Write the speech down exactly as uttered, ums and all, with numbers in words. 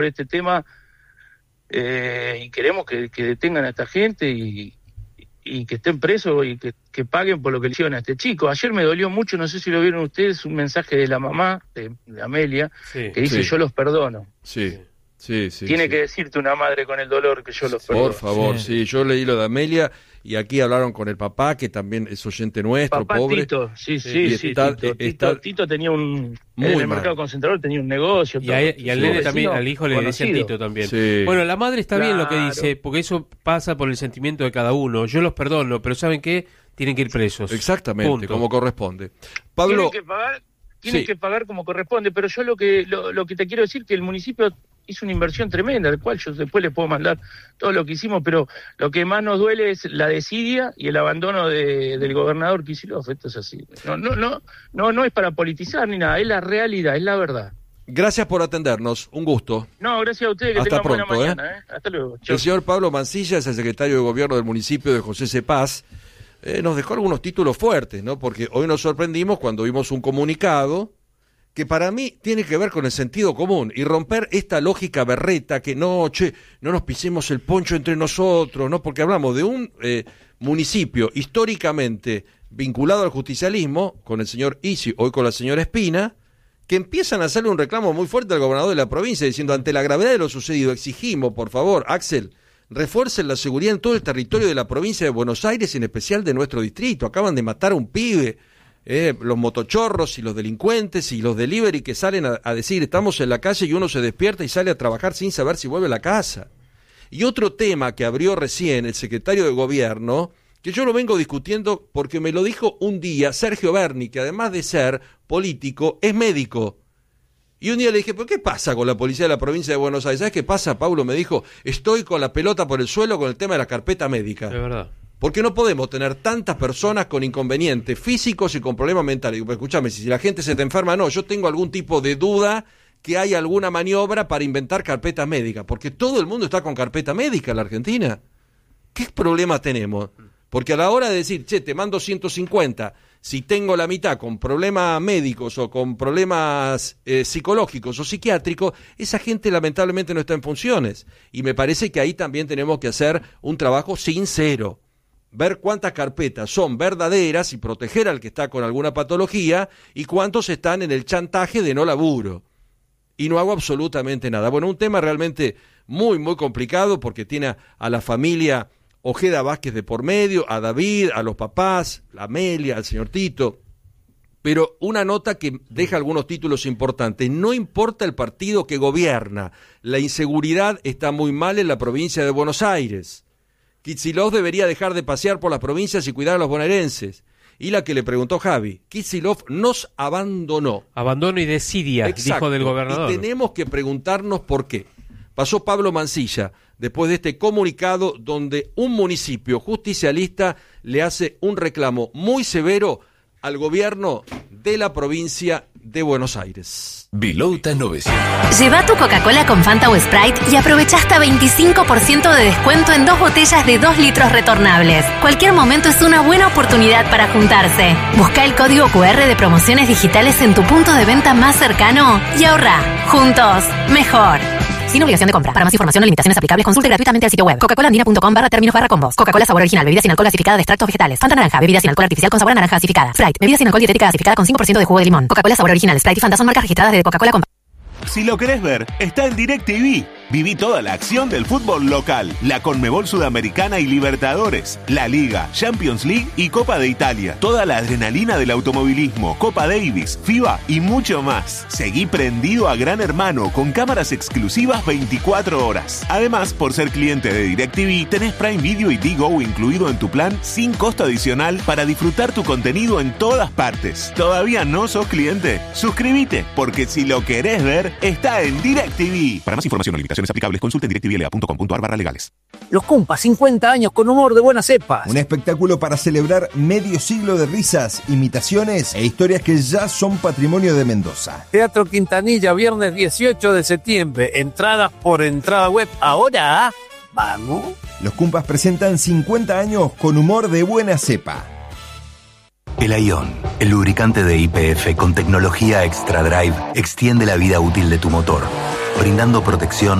este tema eh, y queremos que, que detengan a esta gente y, y que estén presos y que, que paguen por lo que le hicieron a este chico. Ayer me dolió mucho, no sé si lo vieron ustedes, un mensaje de la mamá, de, de Amelia, sí, que dice: sí, yo los perdono. Sí. Sí, sí, Tiene sí. que decirte una madre con el dolor que yo los perdono. Por favor, sí. sí, yo leí lo de Amelia y aquí hablaron con el papá, que también es oyente nuestro, papá pobre. Tito, sí, sí, sí, está, Tito, está, Tito, Tito tenía un, muy en el mal. mercado concentrador tenía un negocio. Y, todo, a, y al sí, nene también, al hijo le conocido. decían Tito también. Sí. Bueno, la madre está claro. bien lo que dice, porque eso pasa por el sentimiento de cada uno. Yo los perdono, pero ¿saben qué? Tienen que ir presos. Exactamente, Punto. como corresponde. Pablo... Tienen que pagar, tienen sí. que pagar como corresponde, pero yo lo que lo, lo que te quiero decir que el municipio hizo una inversión tremenda, del cual yo después les puedo mandar todo lo que hicimos, pero lo que más nos duele es la desidia y el abandono de, del gobernador Kicillof. Esto es así. No, no, no, no, no es para politizar ni nada, es la realidad, es la verdad. Gracias por atendernos, un gusto. No, gracias a ustedes, que Hasta tengan pronto, buena mañana. ¿eh? ¿eh? Hasta luego. Chau. El señor Pablo Mancilla es el secretario de Gobierno del municipio de José C. Paz. Eh, nos dejó algunos títulos fuertes, ¿no? Porque hoy nos sorprendimos cuando vimos un comunicado que para mí tiene que ver con el sentido común y romper esta lógica berreta que no, che, no nos pisemos el poncho entre nosotros, ¿no? Porque hablamos de un eh, municipio históricamente vinculado al justicialismo, con el señor Isi, hoy con la señora Espina, que empiezan a hacerle un reclamo muy fuerte al gobernador de la provincia, diciendo: ante la gravedad de lo sucedido, exigimos, por favor, Axel, refuercen la seguridad en todo el territorio de la provincia de Buenos Aires y en especial de nuestro distrito. Acaban de matar a un pibe. Eh, los motochorros y los delincuentes y los delivery que salen a, a decir estamos en la calle y uno se despierta y sale a trabajar sin saber si vuelve a la casa. Y otro tema que abrió recién el secretario de Gobierno, que yo lo vengo discutiendo porque me lo dijo un día Sergio Berni, que además de ser político, es médico. Y un día le dije: ¿pero qué pasa con la policía de la provincia de Buenos Aires? ¿Sabes qué pasa, Pablo? Me dijo: estoy con la pelota por el suelo con el tema de la carpeta médica. Es verdad. Porque no podemos tener tantas personas con inconvenientes físicos y con problemas mentales. Digo: escúchame, si la gente se te enferma, no, yo tengo algún tipo de duda que hay alguna maniobra para inventar carpetas médicas, porque todo el mundo está con carpeta médica en la Argentina. ¿Qué problema tenemos? Porque a la hora de decir, che, te mando ciento cincuenta, si tengo la mitad con problemas médicos o con problemas eh, psicológicos o psiquiátricos, esa gente lamentablemente no está en funciones. Y me parece que ahí también tenemos que hacer un trabajo sincero. Ver cuántas carpetas son verdaderas y proteger al que está con alguna patología y cuántos están en el chantaje de no laburo. Y no hago absolutamente nada. Bueno, un tema realmente muy, muy complicado porque tiene a, a la familia Ojeda Vázquez de por medio, a David, a los papás, a Amelia, al señor Tito. Pero una nota que deja algunos títulos importantes. No importa el partido que gobierna, la inseguridad está muy mal en la provincia de Buenos Aires. Kicillof debería dejar de pasear por las provincias y cuidar a los bonaerenses. Y la que le preguntó Javi: Kicillof nos abandonó. Abandono y desidia, exacto, dijo del gobernador. Y tenemos que preguntarnos por qué. Pasó Pablo Mancilla después de este comunicado donde un municipio justicialista le hace un reclamo muy severo al gobierno de la provincia de Buenos Aires. Bilouta novecientos. Lleva tu Coca-Cola con Fanta o Sprite y aprovecha hasta veinticinco por ciento de descuento en dos botellas de dos litros retornables. Cualquier momento es una buena oportunidad para juntarse. Busca el código cu erre de promociones digitales en tu punto de venta más cercano y ahorra. Juntos, mejor. Sin obligación de compra. Para más información o limitaciones aplicables, consulte gratuitamente al sitio web coca cola andina punto com barra términos barra combos. Coca-Cola sabor original, bebida sin alcohol gasificada de extractos vegetales. Fanta naranja, bebida sin alcohol artificial con sabor a naranja gasificada. Sprite, bebida sin alcohol dietética gasificada con cinco por ciento de jugo de limón. Coca-Cola sabor original, Sprite y Fanta son marcas registradas de Coca-Cola Company. Si lo querés ver, está en DirecTV. Viví toda la acción del fútbol local, la Conmebol Sudamericana y Libertadores, la Liga, Champions League y Copa de Italia. Toda la adrenalina del automovilismo, Copa Davis, FIBA y mucho más. Seguí prendido a Gran Hermano con cámaras exclusivas veinticuatro horas. Además, por ser cliente de DirecTV, tenés Prime Video y Digo incluido en tu plan sin costo adicional para disfrutar tu contenido en todas partes. ¿Todavía no sos cliente? Suscríbete, porque si lo querés ver, está en DirecTV. Para más información o limitaciones aplicables, consulten directvla punto com punto ar barra legales. Los Cumpas, cincuenta años con humor de buenas cepas. Un espectáculo para celebrar medio siglo de risas, imitaciones e historias que ya son patrimonio de Mendoza. Teatro Quintanilla, viernes dieciocho de septiembre. Entradas por entrada web. Ahora, ¿vamos? Los Cumpas presentan cincuenta años con humor de buena cepa. El Aion, el lubricante de Y P F con tecnología Extra Drive, extiende la vida útil de tu motor. brindando protección